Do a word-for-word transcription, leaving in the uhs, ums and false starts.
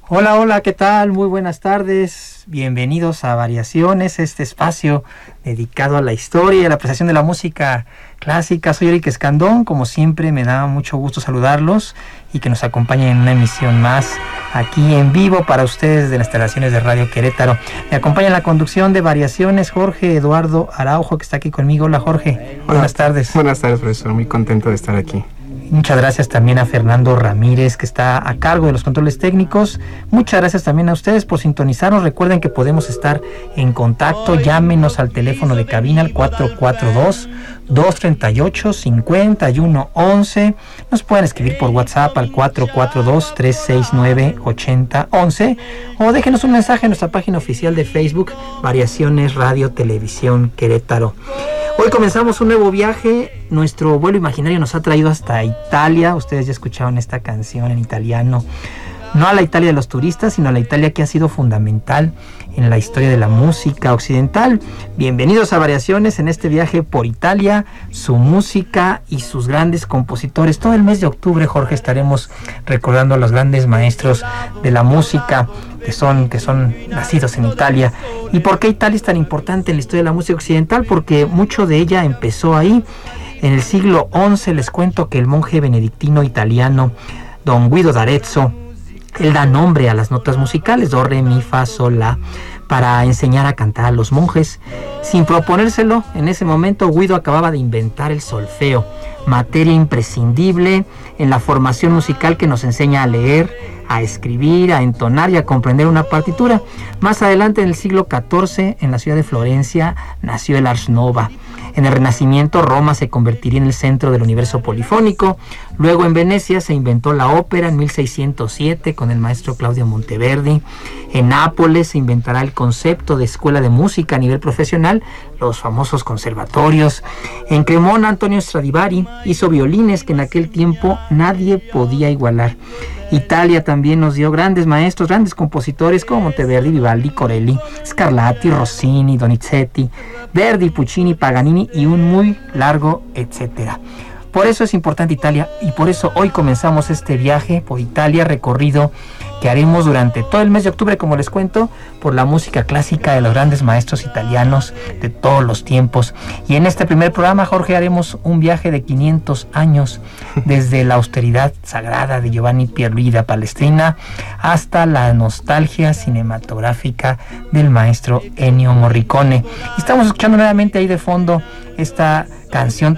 Hola, hola, ¿qué tal? Muy buenas tardes. Bienvenidos a Variaciones, este espacio dedicado a la historia y a la apreciación de la música clásica. Soy Eric Escandón, como siempre me da mucho gusto saludarlos y que nos acompañen en una emisión más aquí en vivo para ustedes de las instalaciones de Radio Querétaro. Me acompaña en la conducción de Variaciones Jorge Eduardo Araujo, que está aquí conmigo. Hola, Jorge. Hola, buenas tardes. Buenas tardes, profesor. Muy contento de estar aquí. Muchas gracias también a Fernando Ramírez, que está a cargo de los controles técnicos. Muchas gracias también a ustedes por sintonizarnos. Recuerden que podemos estar en contacto. Llámenos al teléfono de cabina al cuatro cuatro dos, dos tres ocho, cinco uno uno. Nos pueden escribir por WhatsApp al cuatro cuatro dos, tres seis nueve, ocho cero uno uno o déjenos un mensaje en nuestra página oficial de Facebook, Variaciones Radio Televisión Querétaro. Hoy comenzamos un nuevo viaje. Nuestro vuelo imaginario nos ha traído hasta Italia. Ustedes ya escucharon esta canción en italiano. No a la Italia de los turistas, sino a la Italia que ha sido fundamental en la historia de la música occidental. Bienvenidos a Variaciones en este viaje por Italia, su música y sus grandes compositores. Todo el mes de octubre, Jorge, estaremos recordando a los grandes maestros de la música que son, que son nacidos en Italia. ¿Y por qué Italia es tan importante en la historia de la música occidental? Porque mucho de ella empezó ahí. En el siglo once les cuento que el monje benedictino italiano don Guido d'Arezzo, él da nombre a las notas musicales, do, re, mi, fa, sol, la, para enseñar a cantar a los monjes. Sin proponérselo, en ese momento Guido acababa de inventar el solfeo, materia imprescindible en la formación musical que nos enseña a leer, a escribir, a entonar y a comprender una partitura. Más adelante, en el siglo catorce, en la ciudad de Florencia, nació el Ars Nova. En el Renacimiento, Roma se convertiría en el centro del universo polifónico. Luego, en Venecia, se inventó la ópera en mil seiscientos siete con el maestro Claudio Monteverdi. En Nápoles se inventará el concepto de escuela de música a nivel profesional, los famosos conservatorios. En Cremona, Antonio Stradivari hizo violines que en aquel tiempo nadie podía igualar. Italia también nos dio grandes maestros, grandes compositores como Monteverdi, Vivaldi, Corelli, Scarlatti, Rossini, Donizetti, Verdi, Puccini, Paganini y un muy largo etcétera. Por eso es importante Italia y por eso hoy comenzamos este viaje por Italia, recorrido que haremos durante todo el mes de octubre, como les cuento, por la música clásica de los grandes maestros italianos de todos los tiempos. Y en este primer programa, Jorge, haremos un viaje de quinientos años, desde la austeridad sagrada de Giovanni Pierluigi da Palestrina hasta la nostalgia cinematográfica del maestro Ennio Morricone. Y estamos escuchando nuevamente ahí de fondo esta canción